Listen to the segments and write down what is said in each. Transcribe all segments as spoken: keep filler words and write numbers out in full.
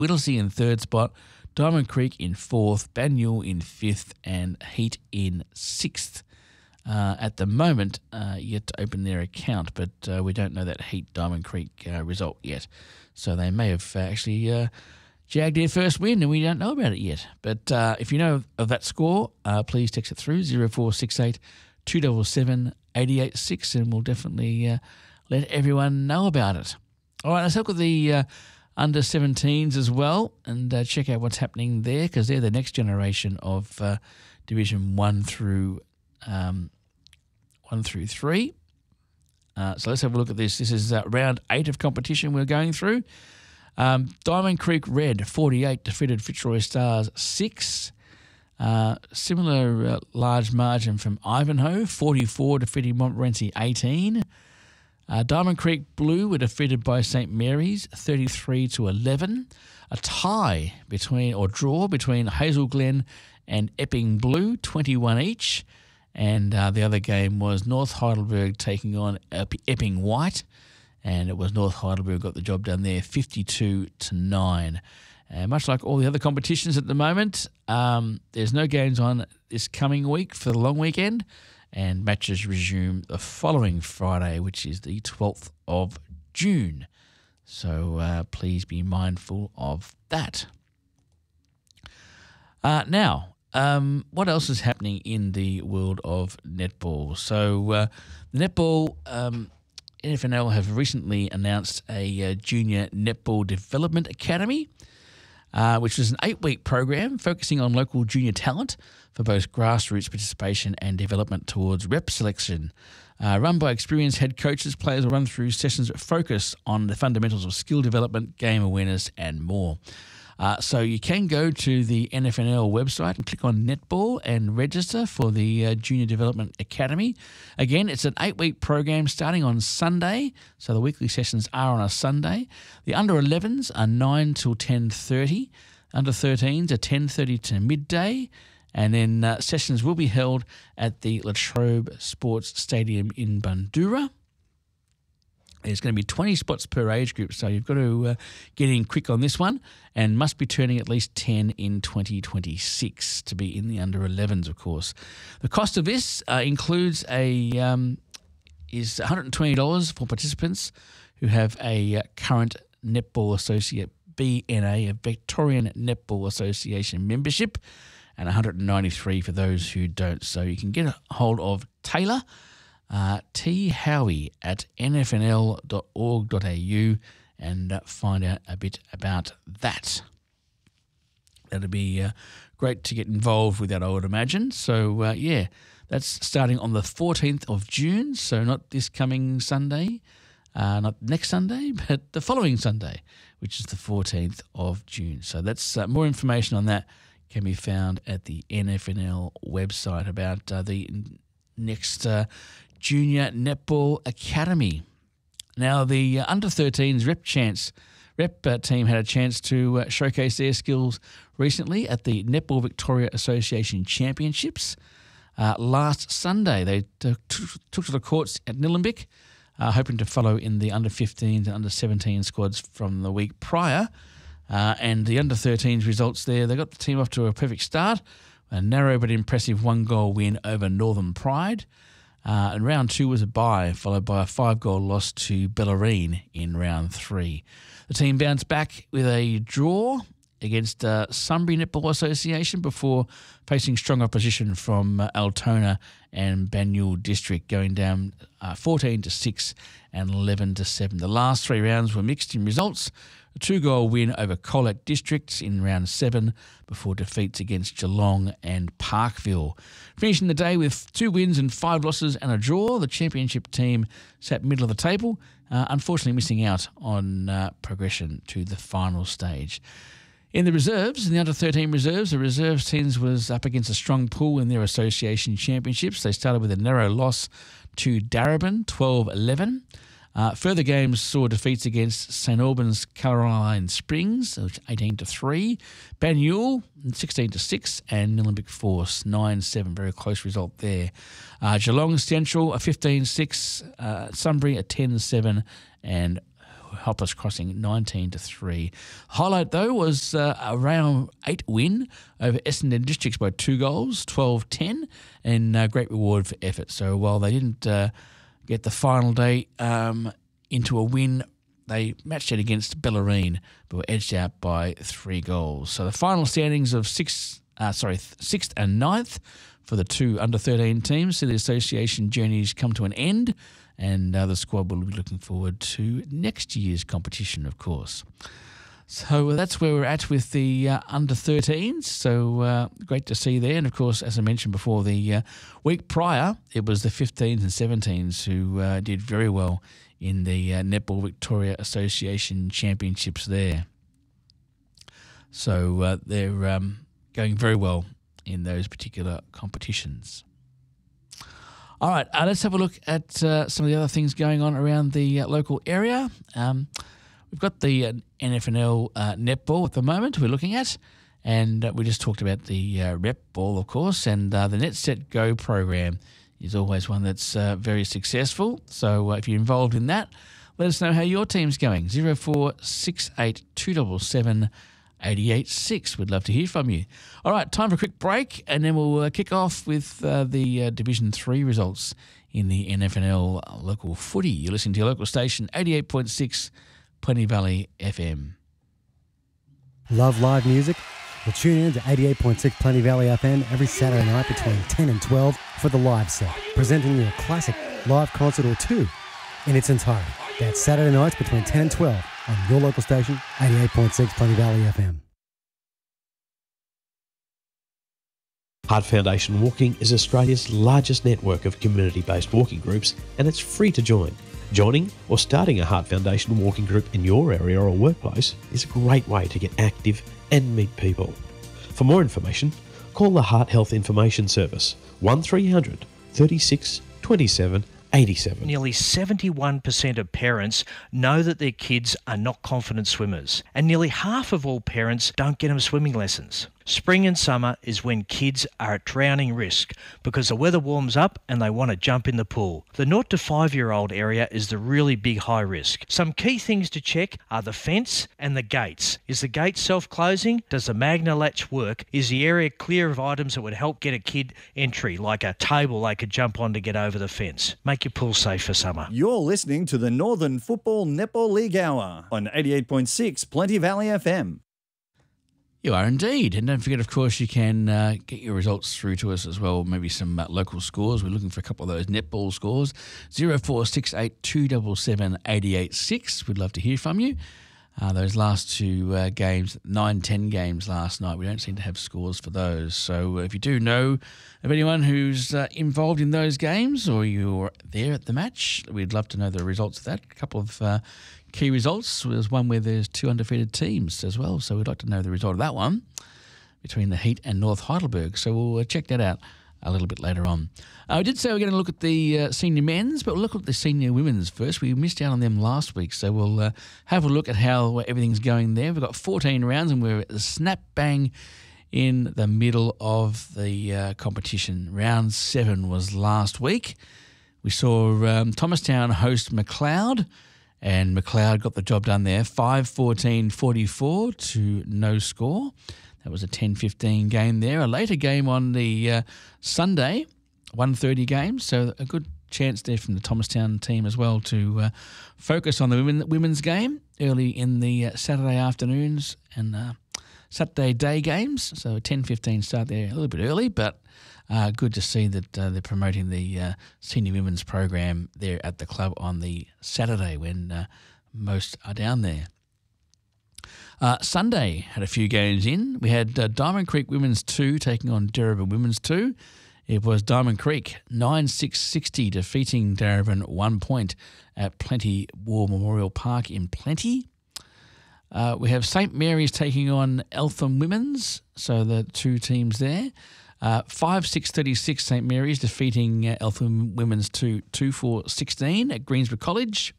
Whittlesea in third spot, Diamond Creek in fourth, Banyule in fifth, and Heat in sixth. Uh, at the moment, uh, yet to open their account, but uh, we don't know that Heat Diamond Creek uh, result yet. So they may have uh, actually uh, jagged their first win, and we don't know about it yet. But uh, if you know of that score, uh, please text it through zero four six eight two seven seven eight eight six, and we'll definitely uh, let everyone know about it. All right, let's look at the uh, under seventeens as well, and uh, check out what's happening there, because they're the next generation of uh, Division One through um, one through three. Uh, so let's have a look at this. This is uh, round eight of competition we're going through. Um, Diamond Creek Red forty-eight defeated Fitzroy Stars six. Uh, similar uh, large margin from Ivanhoe, forty-four defeating Montmorency eighteen. Uh, Diamond Creek Blue were defeated by Saint Mary's thirty-three to eleven. A tie between or draw between Hazel Glen and Epping Blue, twenty-one each. And uh, the other game was North Heidelberg taking on Epping White, and it was North Heidelberg got the job done there, fifty-two to nine. And much like all the other competitions at the moment, um, there's no games on this coming week for the long weekend, and matches resume the following Friday, which is the twelfth of June. So uh, please be mindful of that. Uh, now, Um, what else is happening in the world of netball? So uh, the netball, um, N F N L have recently announced a uh, junior netball development academy, uh, which was an eight-week program focusing on local junior talent for both grassroots participation and development towards rep selection. Uh, run by experienced head coaches, players will run through sessions that focus on the fundamentals of skill development, game awareness, and more. Uh, so you can go to the N F N L website and click on Netball and register for the uh, Junior Development Academy. Again, it's an eight-week program starting on Sunday, so the weekly sessions are on a Sunday. The under elevens are nine till ten thirty, under thirteens are ten thirty to midday, and then uh, sessions will be held at the Latrobe Sports Stadium in Bundoora. There's going to be twenty spots per age group, so you've got to uh, get in quick on this one, and must be turning at least ten in twenty twenty-six to be in the under elevens, of course. The cost of this uh, includes a um, is one hundred twenty dollars for participants who have a uh, current Netball Associate B N A, a Victorian Netball Association membership, and one hundred ninety-three dollars for those who don't. So you can get a hold of Taylor Uh, T. Howie at n f n l dot org dot a u and uh, find out a bit about that. That'll be uh, great to get involved with that, I would imagine. So, uh, yeah, that's starting on the fourteenth of June, so not this coming Sunday, uh, not next Sunday, but the following Sunday, which is the fourteenth of June. So that's uh, more information on that can be found at the N F N L website about uh, the next uh, Junior Netball Academy. Now, the uh, under thirteens rep chance rep uh, team had a chance to uh, showcase their skills recently at the Netball Victoria Association Championships. Uh, last Sunday, they t- t- took to the courts at Nillumbik, uh, hoping to follow in the under fifteens and under seventeen squads from the week prior. Uh, and the under thirteens results there, they got the team off to a perfect start, a narrow but impressive one-goal win over Northern Pride. Uh, and round two was a bye, followed by a five-goal loss to Bellarine in round three. The team bounced back with a draw against uh, Sunbury Netball Association before facing strong opposition from uh, Altona and Banyule District, going down uh, fourteen to six and eleven to seven. The last three rounds were mixed in results. A two-goal win over Colac District in round seven before defeats against Geelong and Parkville. Finishing the day with two wins and five losses and a draw, the championship team sat middle of the table, uh, unfortunately missing out on uh, progression to the final stage. In the reserves, in the under thirteen reserves, the reserves teams was up against a strong pool in their association championships. They started with a narrow loss to Darebin, twelve eleven. Uh, further games saw defeats against Saint Albans Caroline Springs, eighteen to three, Banyule, sixteen to six, and Nillumbik Force, nine seven. Very close result there. Uh, Geelong Central, a fifteen six, uh, Sunbury, a ten seven, and Hoppers Crossing nineteen to three. Highlight, though, was uh, a round eight win over Essendon Districts by two goals, twelve ten, and uh, great reward for effort. So while they didn't uh, get the final day um, into a win, they matched it against Bellarine, but were edged out by three goals. So the final standings of six, uh, sorry, sixth and ninth for the two under thirteen teams. So the association journeys come to an end, and uh, the squad will be looking forward to next year's competition, of course. So that's where we're at with the uh, under thirteens. So uh, great to see there. And, of course, as I mentioned before, the uh, week prior, it was the fifteens and seventeens who uh, did very well in the uh, Netball Victoria Association Championships there. So uh, they're um, going very well in those particular competitions. All right, uh, let's have a look at uh, some of the other things going on around the uh, local area. Um, we've got the uh, N F N L uh, netball at the moment we're looking at, and uh, we just talked about the uh, rep ball, of course, and uh, the Net Set Go program is always one that's uh, very successful. So uh, if you're involved in that, let us know how your team's going. zero four six eight two seven seven eight eight six. We'd love to hear from you. All right, time for a quick break, and then we'll uh, kick off with uh, the uh, Division three results in the N F N L local footy. You're listening to your local station, eighty-eight point six Plenty Valley F M. Love live music? Well, tune in to eighty-eight point six Plenty Valley F M every Saturday night between ten and twelve for the live set, presenting you a classic live concert or two in its entirety. That's Saturday nights between ten and twelve on your local station, eighty-eight point six Plenty Valley F M. Heart Foundation Walking is Australia's largest network of community-based walking groups, and it's free to join. Joining or starting a Heart Foundation walking group in your area or workplace is a great way to get active and meet people. For more information, call the Heart Health Information Service one three hundred thirty-six twenty-seven eighty-seven. Nearly seventy-one percent of parents know that their kids are not confident swimmers, and nearly half of all parents don't get them swimming lessons. Spring and summer is when kids are at drowning risk because the weather warms up and they want to jump in the pool. The zero to five year old area is the really big high risk. Some key things to check are the fence and the gates. Is the gate self-closing? Does the Magna latch work? Is the area clear of items that would help get a kid entry, like a table they could jump on to get over the fence? Make your pool safe for summer. You're listening to the Northern Football Netball League Hour on eighty-eight point six Plenty Valley F M. You are indeed. And don't forget, of course, you can uh, get your results through to us as well, maybe some uh, local scores. We're looking for a couple of those netball scores. zero four six eight two seven seven eight eight six. We'd love to hear from you. Uh, those last two uh, games, nine ten games last night, we don't seem to have scores for those. So if you do know of anyone who's uh, involved in those games or you're there at the match, we'd love to know the results of that. A couple of uh, key results. There's one where there's two undefeated teams as well, so we'd like to know the result of that one between the Heat and North Heidelberg. So we'll uh, check that out a little bit later on. Uh, I did say we're going to look at the uh, senior men's, but we'll look at the senior women's first. We missed out on them last week, so we'll uh, have a look at how everything's going there. We've got fourteen rounds, and we're at the snap bang in the middle of the uh, competition. Round seven was last week. We saw um, Thomastown host McLeod, and McLeod got the job done there, five fourteen forty-four to no score. That was a ten fifteen game there. A later game on the uh, Sunday, one thirty game, so a good chance there from the Thomastown team as well to uh, focus on the women, women's game early in the uh, Saturday afternoons and uh, Saturday day games. So a ten fifteen start there, a little bit early, but uh, good to see that uh, they're promoting the uh, senior women's program there at the club on the Saturday when uh, most are down there. Uh, Sunday had a few games in. We had uh, Diamond Creek Women's two taking on Darebin Women's two. It was Diamond Creek nine six sixty defeating Darebin one point at Plenty War Memorial Park in Plenty. Uh, we have Saint Mary's taking on Eltham Women's, so the two teams there. Uh, five six thirty-six Saint Mary's defeating uh, Eltham Women's two two four sixteen at Greensborough College.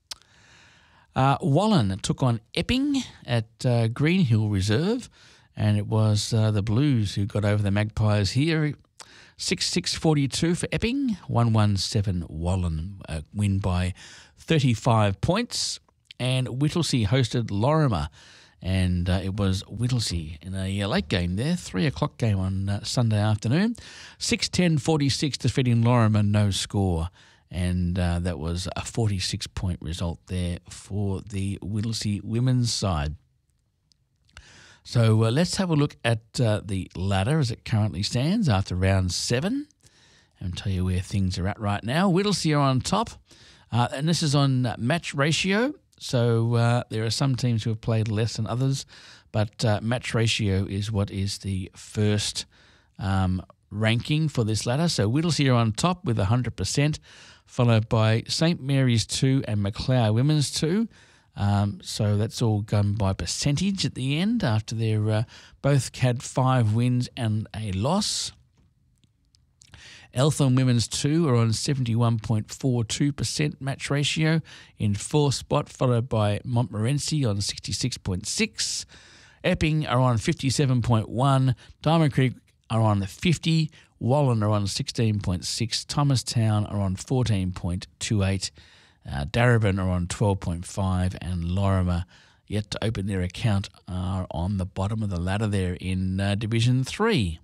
Uh, Wallen took on Epping at uh, Greenhill Reserve, and it was uh, the Blues who got over the Magpies here. six six forty-two for Epping, one one seven Wallen, uh, win by thirty-five points. and Whittlesea hosted Lorimer. And uh, it was Whittlesea in a late game there, three o'clock game on uh, Sunday afternoon. six ten forty-six defeating Lorimer, no score. And uh, that was a forty-six point result there for the Whittlesea women's side. So uh, let's have a look at uh, the ladder as it currently stands after round seven and tell you where things are at right now. Whittlesea are on top, uh, and this is on uh, match ratio. So uh, there are some teams who have played less than others, but uh, match ratio is what is the first um, ranking for this ladder. So Whittlesea are on top with one hundred percent, followed by Saint Mary's two and Macleod Women's two. Um, so that's all done by percentage at the end after they're uh, both had five wins and a loss. Eltham Women's two are on seventy-one point four two percent match ratio in fourth spot, followed by Montmorency on sixty-six point six. Epping are on fifty-seven point one. Diamond Creek are on fifty. Wallen are on sixteen point six. Thomastown are on fourteen point two eight. Uh, Darebin are on twelve point five. And Lorimer, yet to open their account, are on the bottom of the ladder there in uh, Division three.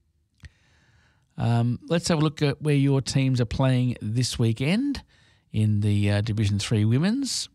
Um, let's have a look at where your teams are playing this weekend in the uh, Division three Women's.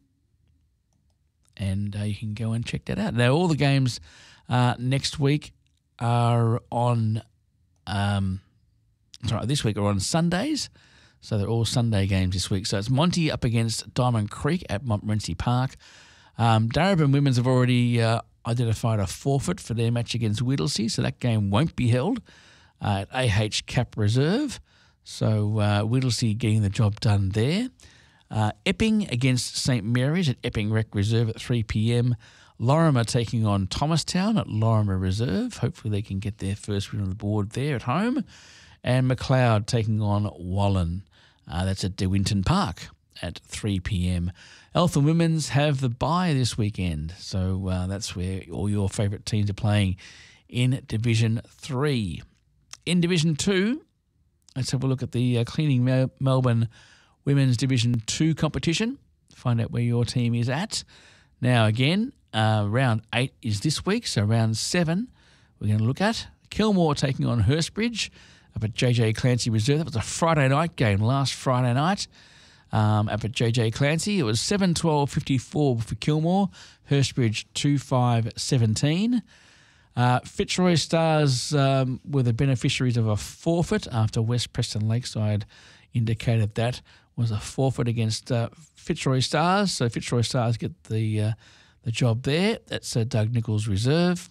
And uh, you can go and check that out. Now, all the games uh, next week are on, um, sorry, this week are on Sundays. So they're all Sunday games this week. So it's Monty up against Diamond Creek at Montmorency Park. Um, Darebin Women's have already uh, identified a forfeit for their match against Whittlesea, so that game won't be held Uh, at A H Cap Reserve. So uh, Whittlesea getting the job done there. Uh, Epping against Saint Mary's at Epping Rec Reserve at three p.m. Lorimer taking on Thomastown at Lorimer Reserve. Hopefully they can get their first win on the board there at home. And Macleod taking on Wallen. Uh, that's at De Winton Park at three p.m. Eltham Women's have the bye this weekend. So uh, that's where all your favourite teams are playing in Division three. In Division two, let's have a look at the uh, Cleaning Mel- Melbourne Women's Division two competition, find out where your team is at. Now, again, uh, round eight is this week, so round seven we're going to look at. Kilmore taking on Hurstbridge up at J J Clancy Reserve. That was a Friday night game, last Friday night um, up at J J Clancy. It was seven twelve fifty-four for Kilmore, Hurstbridge two five seventeen. Uh, Fitzroy Stars um, were the beneficiaries of a forfeit after West Preston Lakeside indicated that was a forfeit against uh, Fitzroy Stars. So Fitzroy Stars get the uh, the job there. That's uh, Doug Nichols Reserve.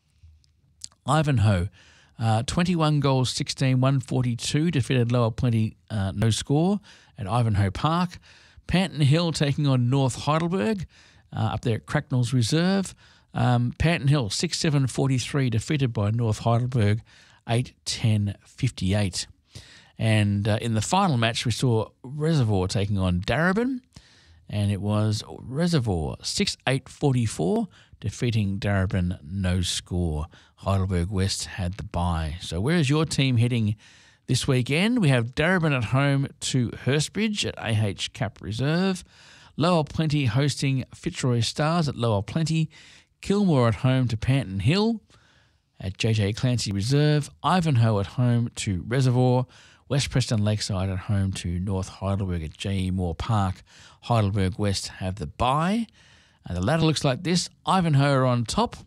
Ivanhoe, uh, twenty-one goals, sixteen, one forty-two, defeated Lower Plenty, uh, no score at Ivanhoe Park. Panton Hill taking on North Heidelberg uh, up there at Cracknell's Reserve. Um, Panton Hill, six seven forty-three, defeated by North Heidelberg, eight ten fifty-eight. And uh, in the final match, we saw Reservoir taking on Darebin, and it was Reservoir, six eight forty-four, defeating Darebin, no score. Heidelberg West had the bye. So where is your team heading this weekend? We have Darebin at home to Hurstbridge at A H Cap Reserve. Lower Plenty hosting Fitzroy Stars at Lower Plenty. Kilmore at home to Panton Hill at J J Clancy Reserve. Ivanhoe at home to Reservoir. West Preston Lakeside at home to North Heidelberg at J E Moore Park. Heidelberg West have the bye. Uh, the ladder looks like this. Ivanhoe are on top.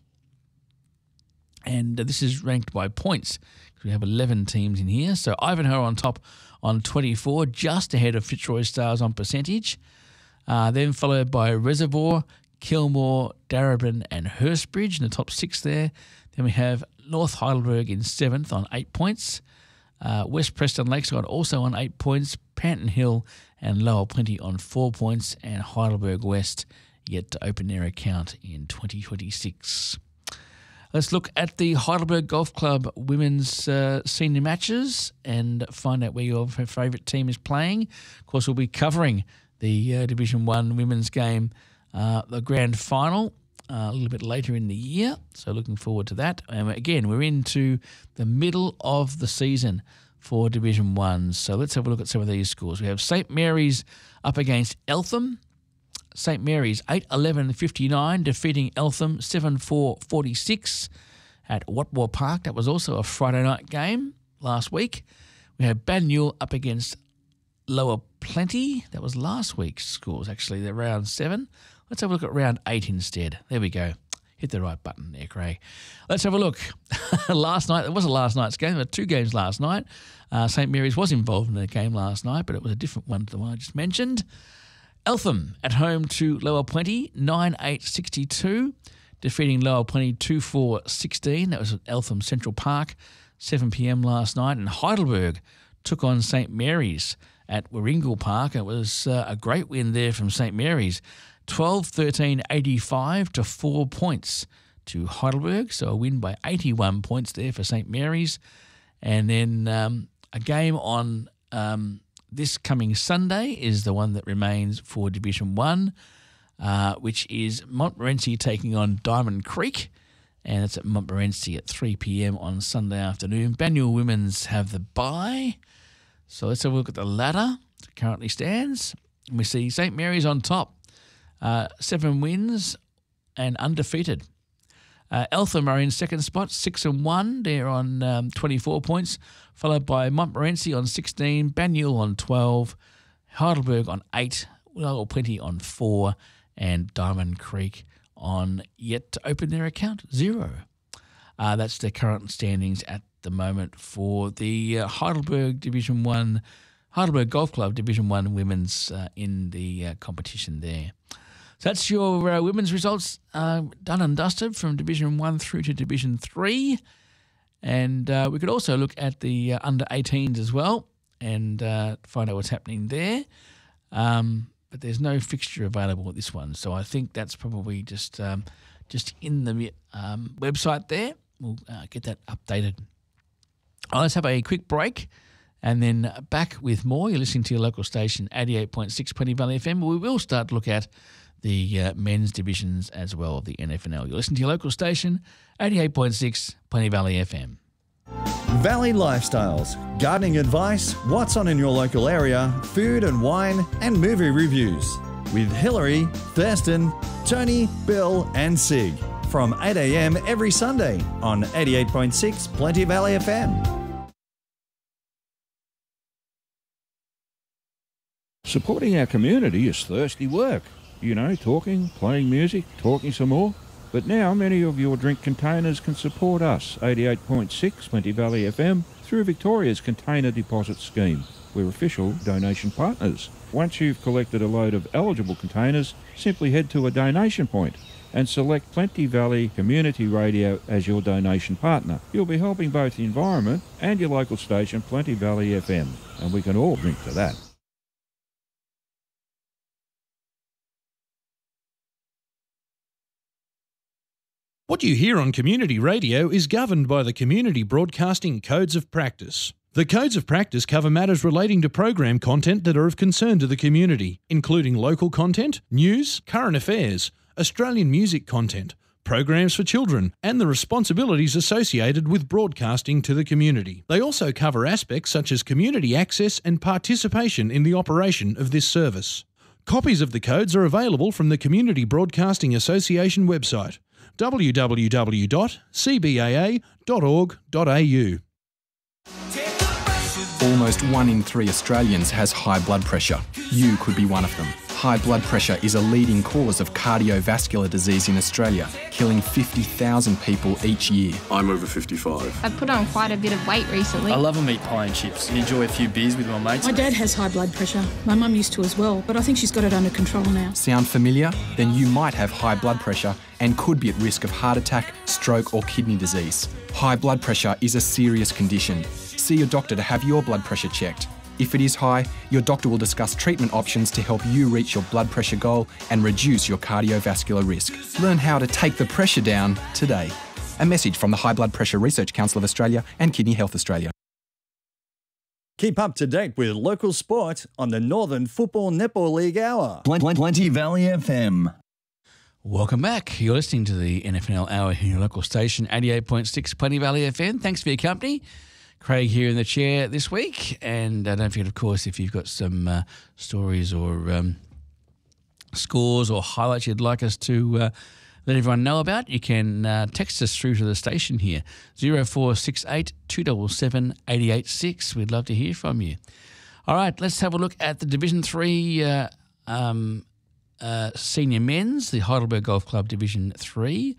And uh, this is ranked by points. We have eleven teams in here. So Ivanhoe on top on twenty-four, just ahead of Fitzroy Stars on percentage. Uh, then followed by Reservoir, Kilmore, Darebin and Hurstbridge in the top six there. Then we have North Heidelberg in seventh on eight points. Uh, West Preston Lakeside also on eight points. Panton Hill and Lower Plenty on four points. And Heidelberg West yet to open their account in twenty twenty-six. Let's look at the Heidelberg Golf Club women's uh, senior matches and find out where your favourite team is playing. Of course, we'll be covering the uh, Division one women's game, uh, the grand final, uh, a little bit later in the year. So looking forward to that. And again, we're into the middle of the season for Division one. So let's have a look at some of these scores. We have Saint Mary's up against Eltham. St Mary's eight eleven fifty-nine, defeating Eltham seven four forty-six at Watmore Park. That was also a Friday night game last week. We had Banyule up against Lower Plenty. That was last week's scores, actually. They're round seven. Let's have a look at round eight instead. There we go. Hit the right button there, Craig. Let's have a look. Last night, it wasn't last night's game. There were two games last night. Uh, St Mary's was involved in the game last night, but it was a different one to the one I just mentioned. Eltham at home to Lower Plenty, nine eight sixty-two, defeating Lower Plenty two four sixteen. That was at Eltham Central Park, seven p.m. last night. And Heidelberg took on St Mary's at Warringal Park. It was uh, a great win there from St Mary's, twelve thirteen eighty-five to four points to Heidelberg. So a win by eighty-one points there for St Mary's. And then um, a game on um, this coming Sunday is the one that remains for Division one, uh, which is Montmorency taking on Diamond Creek. And it's at Montmorency at three p.m. on Sunday afternoon. Banyule Women's have the bye. So let's have a look at the ladder as it currently stands. And we see St Mary's on top, uh, seven wins and undefeated. Uh, Eltham are in second spot, six and one. They're on um, twenty-four points, followed by Montmorency on sixteen, Banyule on twelve, Heidelberg on eight, Lower Plenty on four, and Diamond Creek on yet to open their account, zero. Uh, that's the current standings at the moment for the uh, Heidelberg Division One, Heidelberg Golf Club Division One women's uh, in the uh, competition there. So that's your uh, women's results uh, done and dusted from Division One through to Division Three, and uh, we could also look at the uh, under eighteens as well and uh, find out what's happening there. Um, but there's no fixture available at this one, so I think that's probably just um, just in the um, website there. We'll uh, get that updated. Right, let's have a quick break and then back with more. You're listening to your local station, eighty-eight point six Plenty Valley F M. We will start to look at the uh, men's divisions as well of the N F N L. You're listening to your local station, eighty-eight point six Plenty Valley F M. Valley Lifestyles, gardening advice, what's on in your local area, food and wine, and movie reviews. With Hillary, Thurston, Tony, Bill, and Sig. From eight a.m. every Sunday on eighty-eight point six Plenty Valley F M. Supporting our community is thirsty work. You know, talking, playing music, talking some more. But now many of your drink containers can support us, eighty-eight point six Plenty Valley F M, through Victoria's Container Deposit Scheme. We're official donation partners. Once you've collected a load of eligible containers, simply head to a donation point and select Plenty Valley Community Radio as your donation partner. You'll be helping both the environment and your local station, Plenty Valley F M, and we can all drink to that. What you hear on community radio is governed by the Community Broadcasting Codes of Practice. The Codes of Practice cover matters relating to program content that are of concern to the community, including local content, news, current affairs, Australian music content, programs for children, and the responsibilities associated with broadcasting to the community. They also cover aspects such as community access and participation in the operation of this service. Copies of the codes are available from the Community Broadcasting Association website, w w w dot c b a a dot org dot a u. Almost one in three Australians has high blood pressure. You could be one of them. High blood pressure is a leading cause of cardiovascular disease in Australia, killing fifty thousand people each year. I'm over fifty-five. I've put on quite a bit of weight recently. I love a meat pie and chips and enjoy a few beers with my mates. My dad has high blood pressure. My mum used to as well, but I think she's got it under control now. Sound familiar? Then you might have high blood pressure and could be at risk of heart attack, stroke or kidney disease. High blood pressure is a serious condition. See your doctor to have your blood pressure checked. If it is high, your doctor will discuss treatment options to help you reach your blood pressure goal and reduce your cardiovascular risk. Learn how to take the pressure down today. A message from the High Blood Pressure Research Council of Australia and Kidney Health Australia. Keep up to date with local sport on the Northern Football Netball League Hour. Plenty Valley F M. Welcome back. You're listening to the N F N L Hour here in your local station, eighty-eight point six Plenty Valley F M. Thanks for your company. Craig here in the chair this week. And uh, don't forget, of course, if you've got some uh, stories or um, scores or highlights you'd like us to uh, let everyone know about, you can uh, text us through to the station here, zero four six eight, two seven seven, eight eight six. We'd love to hear from you. All right, let's have a look at the Division three uh, um, uh, senior men's, the Heidelberg Golf Club Division three.